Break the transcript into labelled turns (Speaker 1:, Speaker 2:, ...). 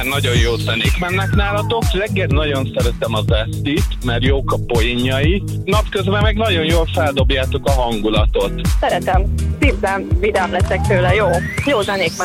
Speaker 1: Nagyon jó zenék mennek nálatok. Reggel nagyon szeretem az Esztit, mert jók a poénjai. Napközben meg nagyon jól feldobjátok a hangulatot.
Speaker 2: Szeretem. Szívben vidám leszek tőle. Jó zenék